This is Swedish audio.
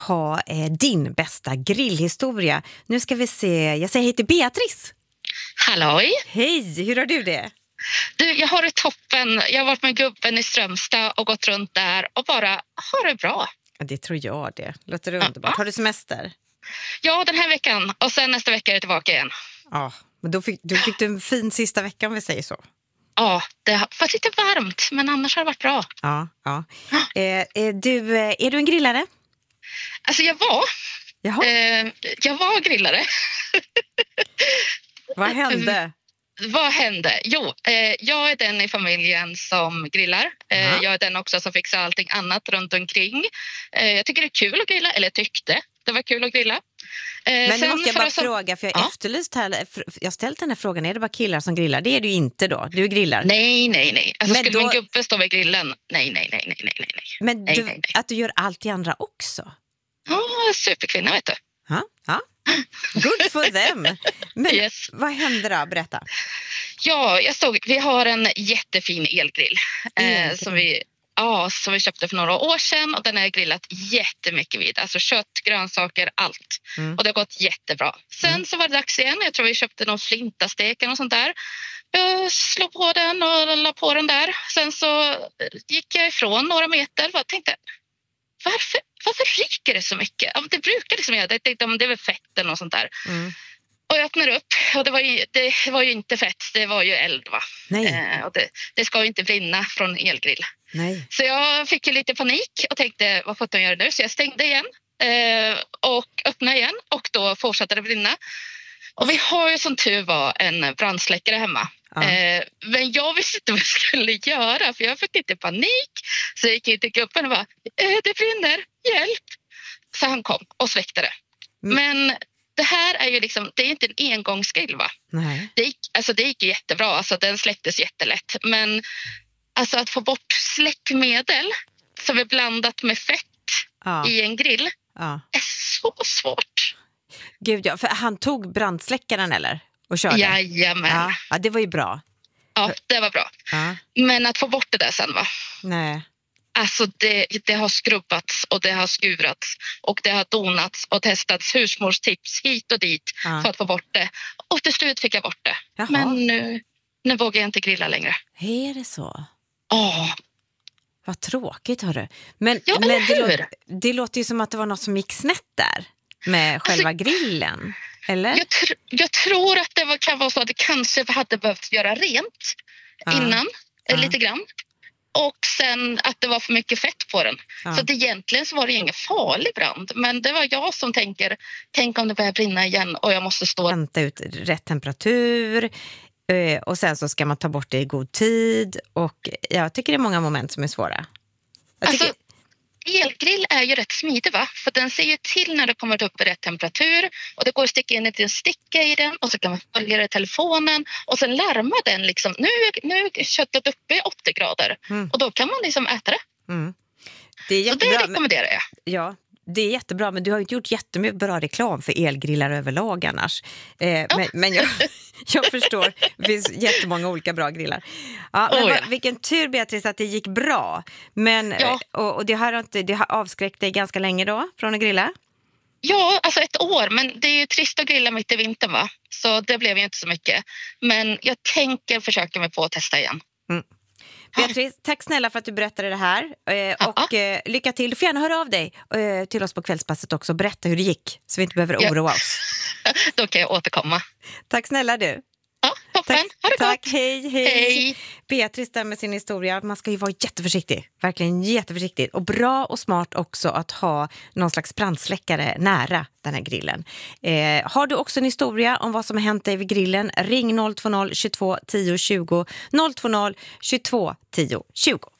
ha din bästa grillhistoria. Nu ska vi se, jag säger hej till Beatrice. Halloj! Hej, hur har du det? Du, jag har det toppen. Jag har varit med gubben i Strömstad och gått runt där och bara har det bra. Ja, det tror jag det. Låter underbart. Har du semester? Ja, den här veckan. Och sen nästa vecka är jag tillbaka igen. Ja, men då fick du en fin sista vecka om vi säger så. Ja, det har varit lite varmt, men annars har det varit bra. Ja. Är du en grillare? Alltså jag var grillare. Vad hände? Vad hände? Jo, jag är den i familjen som grillar. Jag är den också som fixar allting annat runt omkring. Jag tycker det är kul att grilla, eller tyckte det var kul att grilla. Men nu måste jag bara fråga, för jag efterlyst här, jag har ställt den här frågan, är det bara killar som grillar? Det är du inte då, du grillar. Nej. Alltså men skulle min gubbe stå vid grillen? Nej. Men att du gör allt i andra också? Ja, superkvinna vet du. Ja. Good for them. Men yes. Vad hände då? Berätta. Ja, vi har en jättefin elgrill. Som vi köpte för några år sedan, och den är grillat jättemycket vid. Alltså kött, grönsaker, allt. Och det har gått jättebra. Sen så var det dags igen. Jag tror vi köpte någon flintastek och sånt där. Jag slog på den och la på den där. Sen så gick jag ifrån några meter och tänkte, varför ryker det så mycket? Det brukar liksom göra det. Jag tänkte, det är väl fett eller något sånt där. Och jag öppnar upp, och det var ju inte fett, det var ju eld va. Nej. Och det ska ju inte brinna från elgrill. Nej. Så jag fick ju lite panik och tänkte, vad får jag göra nu? Så jag stängde igen och öppnade igen, och då fortsatte det brinna. Och vi har ju som tur var en brandsläckare hemma. Ja. Men jag visste inte vad jag skulle göra, för jag fick lite panik. Så jag gick in till gubben och bara, det brinner, hjälp. Så han kom och släckte det. Men det här är ju liksom, det är inte en engångsgrill va? Nej. Det gick jättebra, alltså den släcktes jättelätt. Men alltså att få bort släckmedel som är blandat med fett i en grill är så svårt. Gud ja, för han tog brandsläckaren eller? Och körde? Jajamän. Ja, det var ju bra. Ja, det var bra. Ja. Men att få bort det där sen va? Nej. Alltså det har skrubbats och det har skurats och det har donats och testats husmorstips hit och dit för att få bort det. Och till slut fick jag bort det. Jaha. Men nu vågar jag inte grilla längre. Är det så? Ja. Vad tråkigt hörru. Men det låter ju som att det var något som gick snett där med själva grillen. Eller? Jag tror att det kan vara så att det kanske hade behövt göra rent innan, lite grann. Och sen att det var för mycket fett på den. Så att egentligen så var det ingen farlig brand. Men det var jag som tänk om det börjar brinna igen och jag måste stå... Vänta ut rätt temperatur och sen så ska man ta bort det i god tid. Och jag tycker det är många moment som är svåra. Elgrill är ju rätt smidig va? För den ser ju till när det kommer upp i rätt temperatur. Och det går att sticka in en sticka i den. Och så kan man följa det i telefonen. Och sen larmar den liksom. Nu är köttet uppe i 80 grader. Och då kan man liksom äta det. Det är jättebra. Så det rekommenderar jag. Ja, det är jättebra. Men du har inte gjort jättemycket bra reklam för elgrillar överlag annars. Men jag förstår. Det finns jättemånga olika bra grillar. Vilken tur Beatrice att det gick bra. Men, och det har avskräckt dig ganska länge då från att grilla? Ja, alltså 1 år. Men det är ju trist att grilla mitt i vintern va? Så det blev ju inte så mycket. Men jag tänker försöka mig på att testa igen. Beatrice, tack snälla för att du berättade det här och lycka till. Du får gärna höra av dig till oss på kvällspasset också och berätta hur det gick så vi inte behöver oroa oss. Då kan jag återkomma. Tack snälla du. Ja, toppen. Ha det tack. gott. Hej. Beatrice där med sin historia. Man ska ju vara jätteförsiktig. Verkligen jätteförsiktig. Och bra och smart också att ha någon slags brandsläckare nära den här grillen. Har du också en historia om vad som har hänt dig vid grillen? Ring 020 22 10 20. 020 22 10 20.